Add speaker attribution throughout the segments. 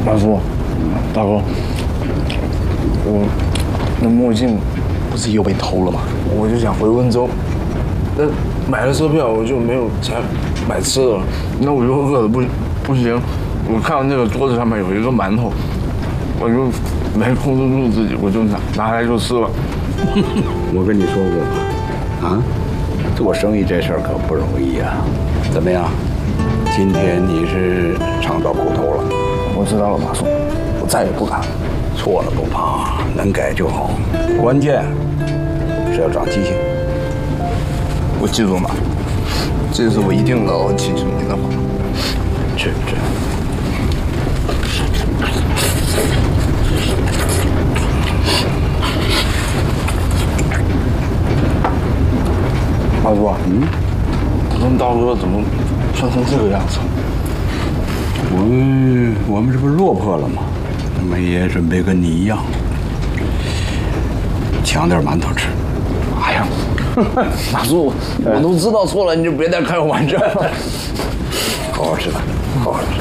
Speaker 1: 大叔，大哥，我那墨镜不是又被偷了吗？我就想回温州，那买了车票我就没有钱买吃的了，那我就饿的不行。我看到那个桌子上面有一个馒头，我就没控制住自己，我就拿来就吃了。
Speaker 2: 我跟你说过吧，啊，做生意这事儿可不容易啊。怎么样？今天你是尝到苦头了。
Speaker 1: 我知道了，马叔，我再也不敢了。
Speaker 2: 错了不怕，能改就好。关键是要长记性。
Speaker 1: 我记住马，这次我一定牢牢记住你的话。
Speaker 2: 是。
Speaker 1: 马叔，我跟刀哥怎么穿成这个样子？
Speaker 2: 我们这不是落魄了吗？我们也准备跟你一样，抢点馒头吃。
Speaker 1: 哎呀，马叔，我都知道错了，你就别再开我玩笑了。
Speaker 2: 好好吃吧，好好吃。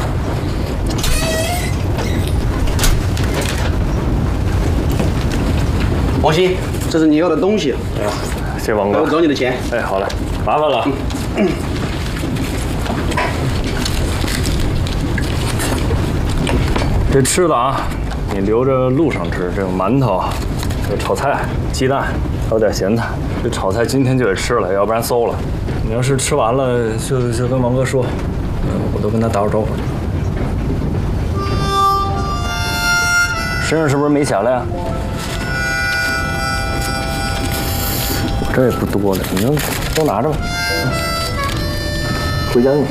Speaker 3: 王鑫，这是你要的东西。
Speaker 4: 哎呀，谢王哥。
Speaker 3: 我找你的钱。
Speaker 4: 哎，好嘞，麻烦了。这吃的啊，你留着路上吃。这个馒头，这个炒菜、鸡蛋，还有点咸菜。这炒菜今天就得吃了，要不然馊了。你要是吃完了，就跟王哥说，我都跟他打个招呼。身上是不是没钱了呀？我这也不多了，你就都拿着吧。回家用。